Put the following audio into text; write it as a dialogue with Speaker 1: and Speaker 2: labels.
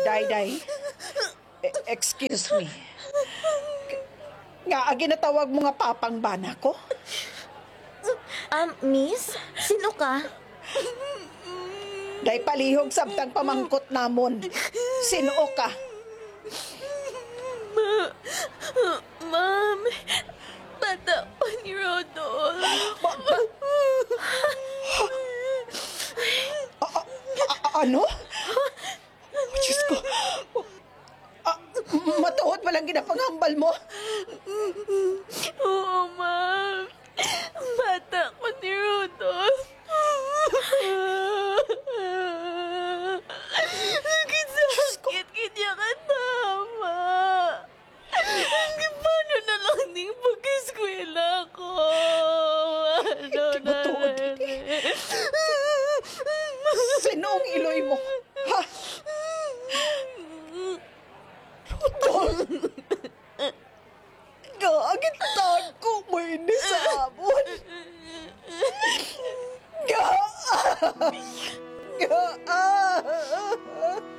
Speaker 1: Day, excuse me. Nga, ginatawag mo nga papang bana ko?
Speaker 2: Miss? Sino ka?
Speaker 1: Day palihog sabtang pamangkot namon. Sino ka?
Speaker 2: Ma'am, bata pa ni Rodolph.
Speaker 1: Ano? Diyos ko. Matuot walang ginapangambal mo.
Speaker 2: Oo, ma'am. Bata ko ni Rodolph. Sakit kanya ka tama. Paano na lang ning pag-eskwela ko?
Speaker 1: Sinong iloy mo? Ha? Rodolph! Gagitag ko mo ini sa amon. Ga!